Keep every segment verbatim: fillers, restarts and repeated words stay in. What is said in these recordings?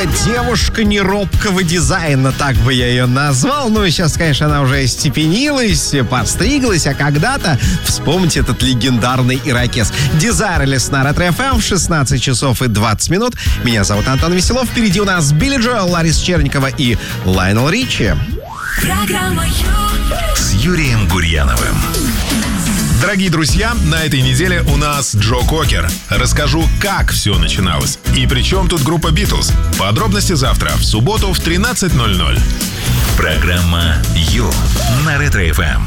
девушка неробкого дизайна, так бы я ее назвал. Ну, сейчас, конечно, она уже остепенилась, подстриглась, а когда-то, вспомните этот легендарный ирокез. Desire Listener на Ретро эф эм в шестнадцать часов и двадцать минут. Меня зовут Антон Веселов. Впереди у нас Билли Джоэл, Лариса Черникова и Лайонел Ричи. Программа с Юрием Гурьяновым. Дорогие друзья, на этой неделе у нас Джо Кокер. Расскажу, как все начиналось. И при чем тут группа Битлз. Подробности завтра, в субботу в тринадцать ноль ноль. Программа Ю на Ретро эф эм.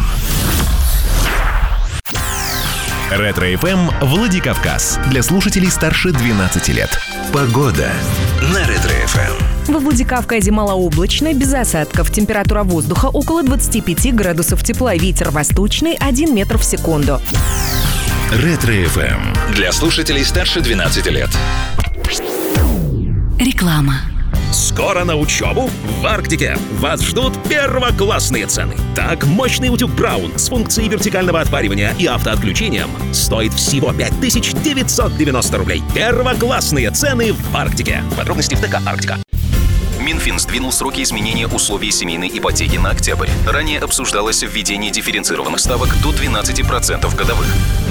Ретро эф эм Владикавказ. Для слушателей старше двенадцати лет. Погода на Ретро эф эм. Во Владикавказе малооблачно, без осадков. Температура воздуха около двадцати пяти градусов тепла. Ветер восточный один метр в секунду. Ретро эф эм. Для слушателей старше двенадцати лет. Реклама. Скоро на учебу в Арктике. Вас ждут первоклассные цены. Так, мощный утюг Браун с функцией вертикального отпаривания и автоотключением стоит всего пять тысяч девятьсот девяносто рублей. Первоклассные цены в Арктике. Подробности в ТК «Арктика». Минфин сдвинул сроки изменения условий семейной ипотеки на октябрь. Ранее обсуждалось введение дифференцированных ставок до двенадцати процентов годовых.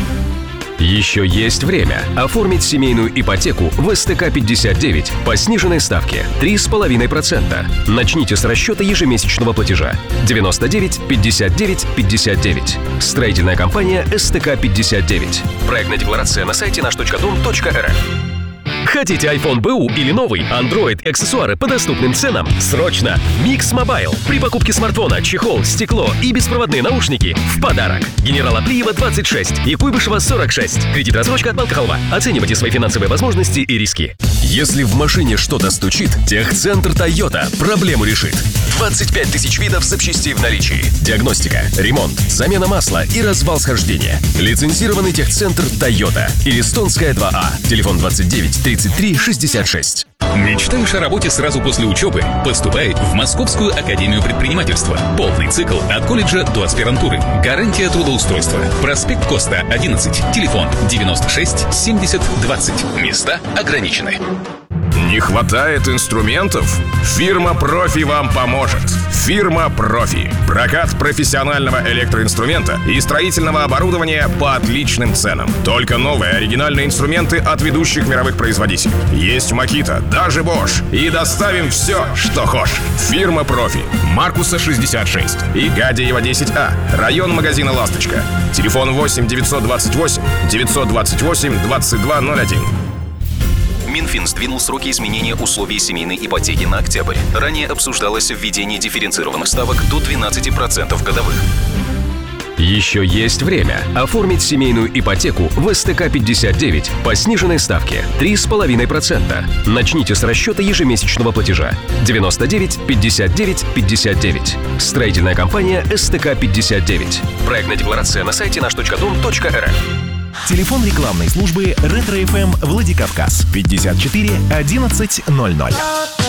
Еще есть время оформить семейную ипотеку в эс тэ ка пятьдесят девять по сниженной ставке три с половиной процента. Начните с расчета ежемесячного платежа девяносто девять пятьдесят девять пятьдесят девять. Строительная компания эс тэ ка пятьдесят девять. Проектная декларация на сайте наш точка дом точка эр эф. Хотите iPhone бэ у или новый Android аксессуары по доступным ценам? Срочно! Mix Mobile. При покупке смартфона, чехол, стекло и беспроводные наушники в подарок. Генерала Плиева двадцать шесть и Куйбышева сорок шесть. Кредит-рассрочка от Балка-Халва. Оценивайте свои финансовые возможности и риски. Если в машине что-то стучит, Техцентр Тойота проблему решит. двадцать пять тысяч видов запчастей в наличии. Диагностика, ремонт, замена масла и развал схождения. Лицензированный Техцентр Тойота. Ирестонская два А. Телефон двадцать девять тридцать три шестьдесят шесть. Мечтаешь о работе сразу после учебы? Поступай в Московскую академию предпринимательства. Полный цикл от колледжа до аспирантуры. Гарантия трудоустройства. Проспект Коста, одиннадцать. Телефон девяносто шесть семьдесят двадцать. Места ограничены. Не хватает инструментов? Фирма «Профи» вам поможет. Фирма «Профи». Прокат профессионального электроинструмента и строительного оборудования по отличным ценам. Только новые оригинальные инструменты от ведущих мировых производителей. Есть Makita, даже Bosch. И доставим все, что хочешь. Фирма «Профи». Маркуса шестьдесят шесть и Гадеева десять А. Район магазина «Ласточка». Телефон восемь девятьсот двадцать восемь девятьсот двадцать восемь двадцать два ноль один. Минфин сдвинул сроки изменения условий семейной ипотеки на октябрь. Ранее обсуждалось введение дифференцированных ставок до двенадцати процентов годовых. Еще есть время оформить семейную ипотеку в эс тэ ка пятьдесят девять по сниженной ставке три с половиной процента. Начните с расчета ежемесячного платежа девяносто девять пятьдесят девять пятьдесят девять. Строительная компания эс тэ ка пятьдесят девять. Проектная декларация на сайте наш точка дом точка эр эф. Телефон рекламной службы Ретро эф эм Владикавказ пятьдесят четыре одиннадцать ноль ноль.